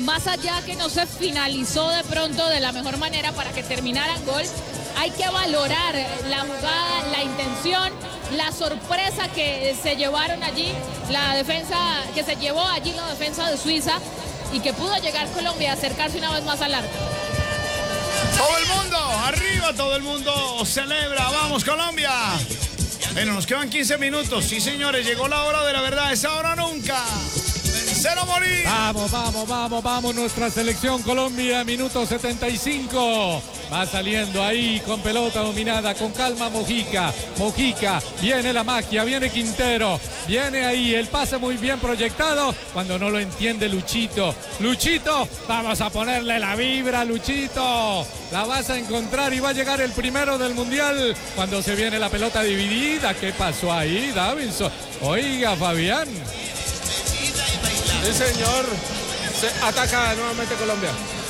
más allá que no se finalizó de pronto de la mejor manera para que terminara en gol, hay que valorar la jugada, la intención, la sorpresa que se llevaron allí, la defensa que se llevó allí la defensa de Suiza y que pudo llegar Colombia a acercarse una vez más al arco. Todo el mundo, arriba, todo el mundo celebra. Vamos, Colombia. Bueno, nos quedan 15 minutos. Sí, señores, llegó la hora de la verdad. Es ahora o nunca. Vencer o morir. Vamos, nuestra selección Colombia, minuto 75. Va saliendo ahí con pelota dominada, con calma Mojica, viene la magia, viene Quintero, viene ahí, el pase muy bien proyectado, cuando no lo entiende Luchito, vamos a ponerle la vibra, Luchito, la vas a encontrar y va a llegar el primero del Mundial, cuando se viene la pelota dividida. ¿Qué pasó ahí, Davinson? Oiga, Fabián. Sí, señor, se ataca nuevamente Colombia.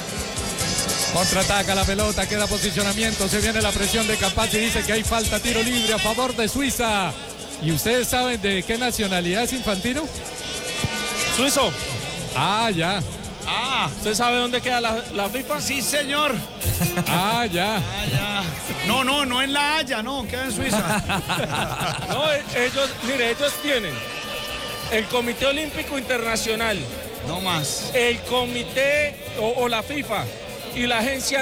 Contraataca la pelota, queda posicionamiento, se viene la presión de Campazzi, dice que hay falta, tiro libre a favor de Suiza. ¿Y ustedes saben de qué nacionalidad es Infantino? Suizo. Ah, ya. ¿Usted sabe dónde queda la FIFA? Sí, señor. Ah, ya. No en La Haya, no, queda en Suiza. No, ellos tienen el Comité Olímpico Internacional. No más. El comité o la FIFA y la agencia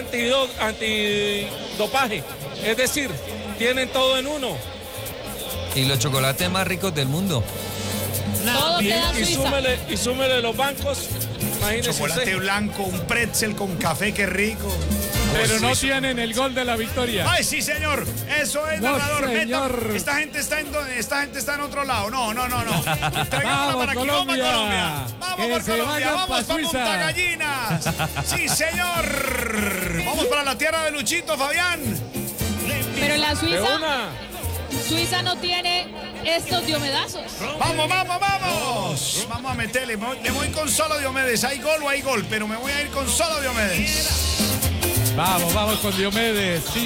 antidopaje. Es decir, tienen todo en uno. Y los chocolates más ricos del mundo. Todo queda en Suiza. Y súmele los bancos. Imagínese Chocolate usted. blanco, un pretzel con café, qué rico. Pero no tienen el gol de la victoria. Ay, sí, señor. Eso es, No, narrador. señor. Esta gente está en otro lado. No. Traigámosla para aquí. Colombia. Vamos Que por se Colombia. vayan Vamos pa' para Suiza. Montagallinas. Sí, señor. Vamos para la tierra de Luchito, Fabián. Pero la De una. Suiza no tiene estos diomedazos. Vamos. Vamos a meterle. Le voy con solo Diomedes. Hay gol o hay gol, pero me voy a ir con solo Diomedes. Vamos con Diomedes. Sí,